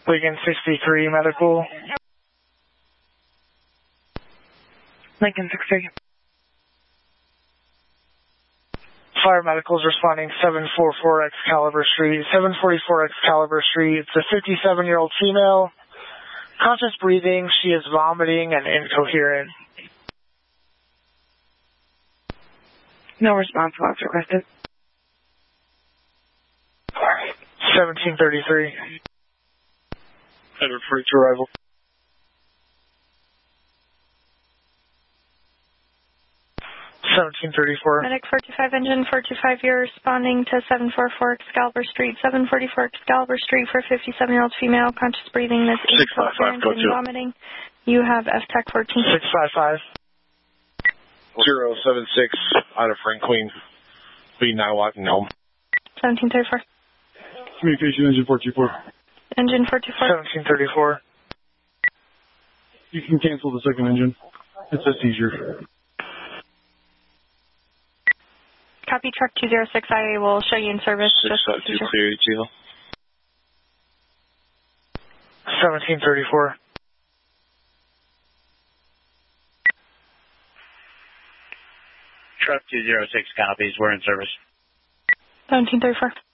Lincoln 63 medical. Lincoln 63. Fire medicals responding 744 Excalibur Street. 744 Excalibur Street. It's a 57-year-old female. Conscious breathing. She is vomiting and incoherent. No response was requested. 1733. Headed for arrival. 1734. Medic 425 engine 425, you're responding to 744 Excalibur Street. 744 Excalibur Street for 57-year-old female, conscious breathing that's incoherent and vomiting. You have FTAC 14. 655. 076 out of Franklin. Be now walking home. 1734. Communication engine 424. Engine 424. 1734. You can cancel the second engine. It's a seizure. Copy truck 206. I will show you in service. 652 clear ETO. 1734. Truck 206 copies. We're in service. 1734.